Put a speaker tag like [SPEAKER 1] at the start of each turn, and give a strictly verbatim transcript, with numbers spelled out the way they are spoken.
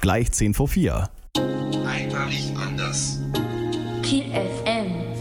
[SPEAKER 1] gleich zehn vor vier.
[SPEAKER 2] Einmalig anders.
[SPEAKER 3] Kiel F M.